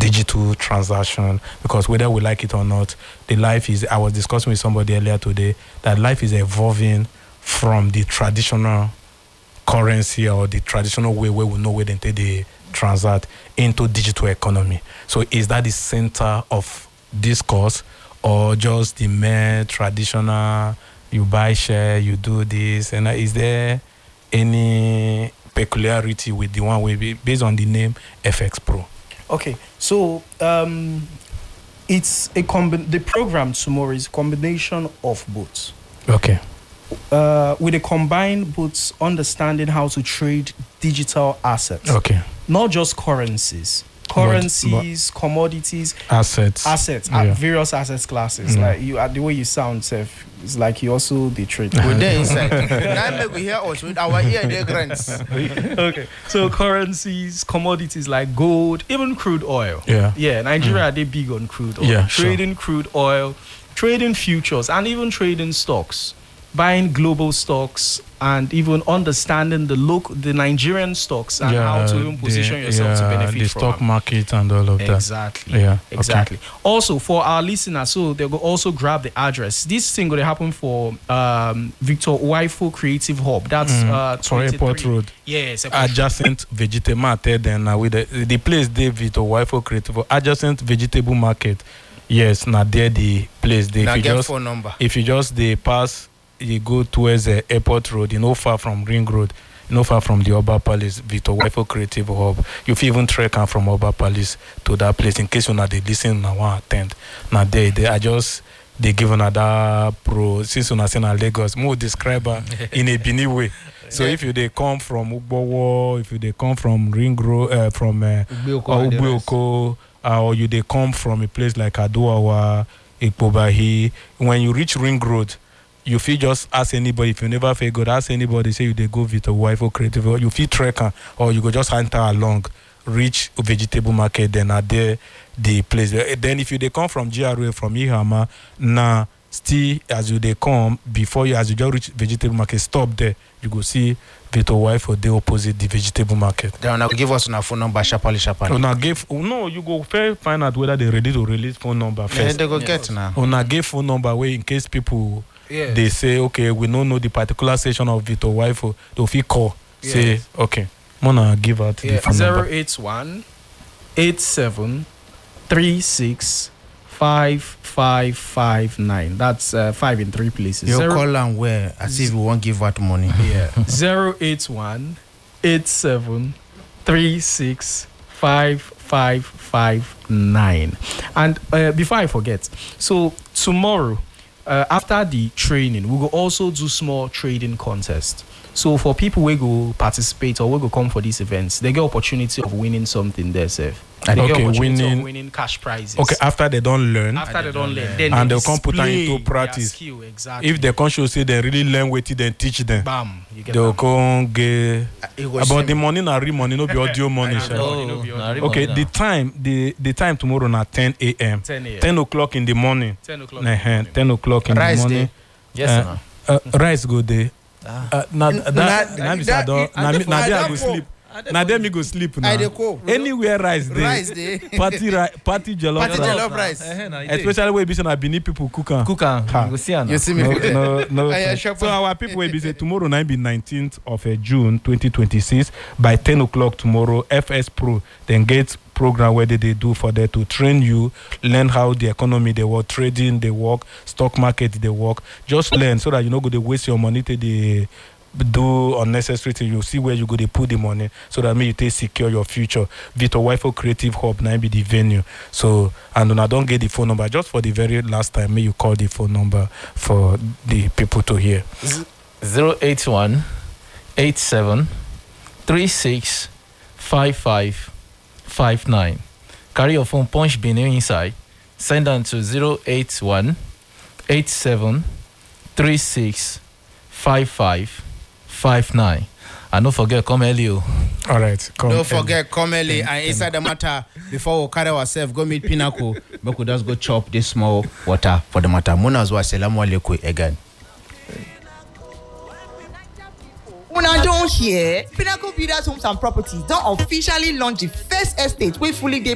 digital transaction, because whether we like it or not, the life is, I was discussing with somebody earlier today, that life is evolving from the traditional currency or the traditional way where we know where they transact into digital economy. So is that the center of discourse, or just the mere traditional, you buy share, you do this, and is there any peculiarity with the one way based on the name FX Pro? Okay, so it's the program tomorrow is a combination of both. Okay. With a combined both understanding how to trade digital assets. Okay. Not just currencies, commodities, assets, various assets classes. Like you, the way you sound, Seth, it's like you also the trade. We're there inside. Now we hear us with our ear their grants. Okay, so currencies, commodities like gold, even crude oil. Yeah. Nigeria they big on crude oil. Yeah, trading crude oil, trading futures, and even trading stocks. Buying global stocks and even understanding the Nigerian stocks and how to even position yourself to benefit the from stock market and all of that. Exactly. Yeah. Exactly. Okay. Also, for our listeners, so they'll also grab the address. This thing going to happen for Victor Waifo Creative Hub. That's for Airport Road. Yes. Adjacent vegetable market. Then with the place they Victor Waifo Creative Hub, adjacent vegetable market. Yes, now there the place. They now get phone number. If you just they pass. You go towards the Airport Road, far from Ring Road, far from the Oba Palace, Victor Waifo Creative Hub. You feel even trek from Oba Palace to that place in case you not they listen and want to attend. Now they are just they give another pro since you not saying Lagos more describer in a Bini way. So if you they come from Ugbowo, if you they come from Ring Road, from Ubioko, or you they come from a place like Aduawa, Ikpobahi, when you reach Ring Road. You feel just ask anybody. If you never feel good, ask anybody. Say you they go with a Waifo Creative, or you feel trekker, or you go just enter along, reach a vegetable market. Then are there the place. Then if you they come from GRA from Ihama, now still as you they come before you as you just reach vegetable market, stop there. You go see Victor Waifo the opposite the vegetable market. Then now give us a phone number, sharply. No, you go first find out whether they ready to release phone number first. Yeah, they go get now. Now give phone number way in case people. Yes. They say, okay, we don't know the particular section of Victor Waifo. They'll feel call. Yes. Say, okay, Mona give out the phone number. 081 87 36 5559. That's 5 in 3 places. You call and where as if you won't give out money. Yeah. 081 87 36 5559. And before I forget, so tomorrow. After the training, we will also do small trading contest. So for people who go participate or who go come for these events, they get opportunity of winning something there, Seth. And they get opportunity of winning cash prizes. Okay, after they don't learn. Then and they'll come put them into practice. Skill, exactly. If they can't show say they really learn what then teach them. Bam. They'll come get about the money na real money, no be audio money. Okay, the time tomorrow na 10 a.m. 10 o'clock in the morning. 10 o'clock. 10 o'clock in the morning. Yes, rice go there. I go sleep. Now them me go sleep now. Anywhere rice there. Party jollof rice. Especially where be say na Benin people cook am. You go see am. You see me. No. So our people will be say tomorrow night be 19th of June 2026 by 10 o'clock tomorrow. FS Pro then get program where they do for them to train you, learn how the economy they work, trading they work, stock market they work. Just learn so that you no go to waste your money to the do unnecessary thing. You see where you go to put the money so that you take secure your future. Victor Waifo Creative Hub now be the venue. So and when I don't get the phone number just for the very last time, may you call the phone number for the people to hear. 081 87 36 55 59. Carry your phone, punch Benin inside. Send them to 081 87 36 55 59. And don't forget, come early. All right. Don't forget, come early. And inside the matter, before we carry ourselves, go meet Pinnacle. We could just go chop this small water for the matter. Muna's wa salamu alaikum again. Una don't hear. Pinnacle Builders Homes and Properties don't officially launch the first estate we fully